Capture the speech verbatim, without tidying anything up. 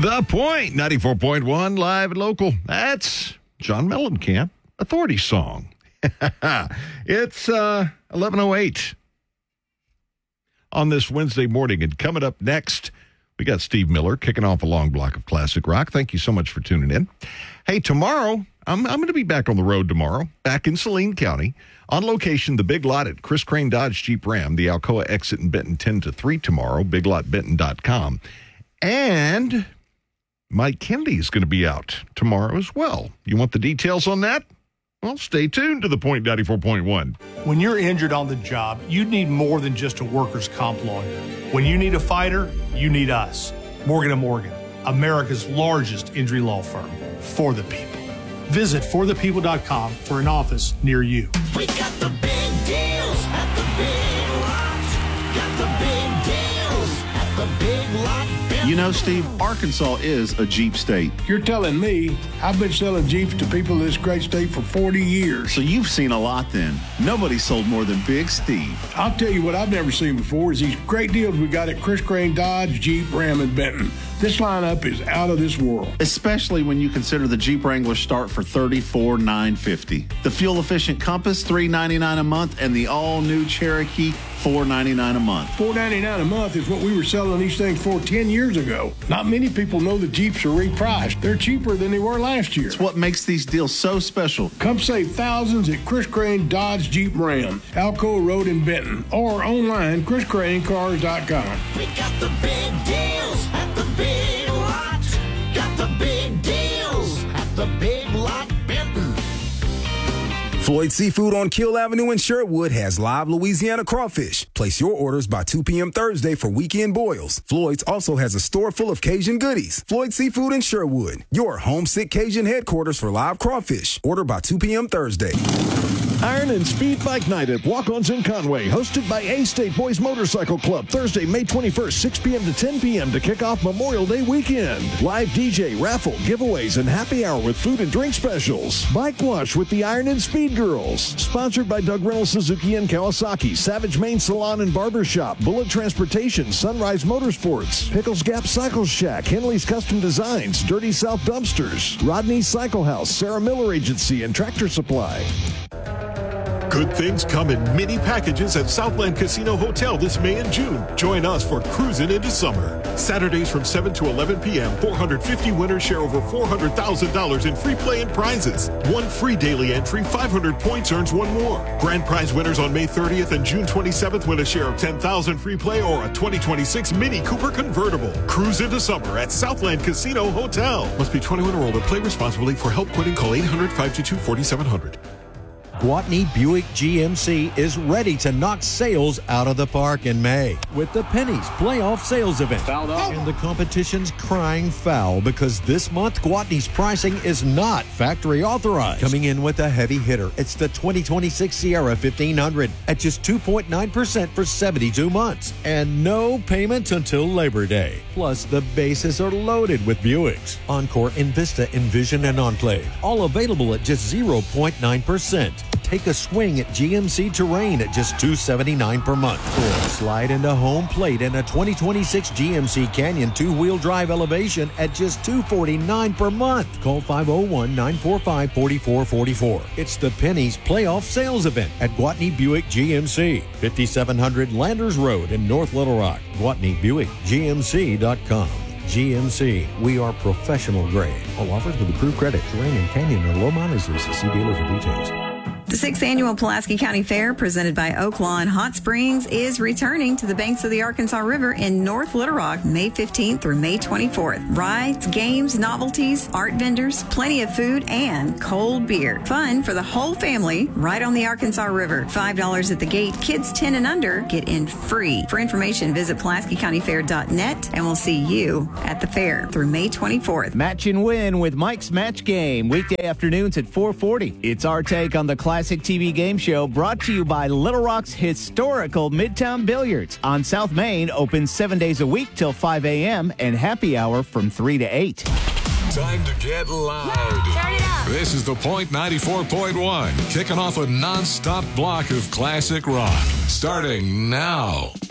The Point, ninety-four point one, live and local. That's John Mellencamp, Authority Song. It's uh, eleven oh eight on this Wednesday morning. And coming up next, we got Steve Miller kicking off a long block of classic rock. Thank you so much for tuning in. Hey, tomorrow, I'm, I'm going to be back on the road tomorrow, back in Saline County. On location, the Big Lot at Chris Crane Dodge Jeep Ram, the Alcoa exit in Benton ten to three tomorrow, big lot benton dot com. And Mike Kennedy is going to be out tomorrow as well. You want the details on that? Well, stay tuned to The Point ninety-four point one. When you're injured on the job, you need more than just a workers' comp lawyer. When you need a fighter, you need us. Morgan and Morgan, America's largest injury law firm. For the people. Visit for the people dot com for an office near you. We got the big deals at the Big Lot. Got the big deals at the Big Lot. You know, Steve, Arkansas is a Jeep state. You're telling me I've been selling Jeeps to people in this great state for forty years. So you've seen a lot then. Nobody sold more than Big Steve. I'll tell you what I've never seen before is these great deals we got at Chris Crane Dodge, Jeep, Ram, and Benton. This lineup is out of this world. Especially when you consider the Jeep Wrangler start for thirty-four thousand nine hundred fifty dollars. The fuel-efficient Compass, three hundred ninety-nine dollars a month, and the all-new Cherokee, four hundred ninety-nine dollars a month. four hundred ninety-nine dollars a month is what we were selling these things for ten years ago. Not many people know the Jeeps are repriced. They're cheaper than they were last year. It's what makes these deals so special. Come save thousands at Chris Crane Dodge Jeep Ram, Alcoa Road in Benton, or online, chris crane cars dot com. We got the big deals at the Big Lot. Got the big deals at the Big Lot Benton. Floyd Seafood on Kill Avenue in Sherwood has live Louisiana crawfish. Place your orders by two p.m. Thursday for weekend boils. Floyd's also has a store full of Cajun goodies. Floyd Seafood in Sherwood, your homesick Cajun headquarters for live crawfish. Order by two p.m. Thursday. Iron and Speed Bike Night at Walk-Ons in Conway, hosted by A-State Boys Motorcycle Club, Thursday, May twenty-first, six p.m. to ten p.m. to kick off Memorial Day weekend. Live D J, raffle, giveaways, and happy hour with food and drink specials. Bike wash with the Iron and Speed Girls. Sponsored by Doug Reynolds Suzuki and Kawasaki, Savage Main Salon and Barbershop, Bullet Transportation, Sunrise Motorsports, Pickles Gap Cycle Shack, Henley's Custom Designs, Dirty South Dumpsters, Rodney's Cycle House, Sarah Miller Agency, and Tractor Supply. Good things come in mini packages at Southland Casino Hotel this May and June. Join us for Cruising into Summer. Saturdays from seven to eleven p.m., four hundred fifty winners share over four hundred thousand dollars in free play and prizes. One free daily entry, five hundred points earns one more. Grand prize winners on May thirtieth and June twenty-seventh win a share of ten thousand dollars free play or a twenty twenty-six Mini Cooper convertible. Cruise into Summer at Southland Casino Hotel. Must be twenty-one or older. Play responsibly. For help quitting, call eight hundred, five two two, four seven zero zero. Gwatney Buick G M C is ready to knock sales out of the park in May with the Pennies Playoff Sales Event. Fouled off. And the competition's crying foul because this month Gwatney's pricing is not factory authorized. Coming in with a heavy hitter, it's the twenty twenty-six Sierra fifteen hundred at just two point nine percent for seventy-two months and no payments until Labor Day. Plus, the bases are loaded with Buicks. Encore, Envista, Envision, and Enclave, all available at just zero point nine percent. Take a swing at G M C Terrain at just two hundred seventy-nine dollars per month. Or slide into home plate in a twenty twenty-six G M C Canyon two-wheel drive elevation at just two hundred forty-nine dollars per month. Call five oh one, nine four five, four four four four. It's the Pennies Playoff Sales Event at Gwatney Buick G M C, fifty-seven hundred Landers Road in North Little Rock. Gwatney Buick G M C dot com. G M C, we are professional grade. All offers with approved credit. Terrain and Canyon are low mileages. See dealer for details. The sixth annual Pulaski County Fair, presented by Oak Lawn Hot Springs, is returning to the banks of the Arkansas River in North Little Rock, May fifteenth through May twenty-fourth. Rides, games, novelties, art vendors, plenty of food, and cold beer. Fun for the whole family right on the Arkansas River. five dollars at the gate. Kids ten and under get in free. For information, visit Pulaski County Fair dot net, and we'll see you at the fair through May twenty-fourth. Match and win with Mike's Match Game, weekday afternoons at four forty. It's our take on the classic T V game show, brought to you by Little Rock's historical Midtown Billiards. On South Main, open seven days a week till five a.m. and happy hour from three to eight. Time to get loud. Turn it up. This is the Point ninety-four point one, kicking off a non-stop block of classic rock, starting now.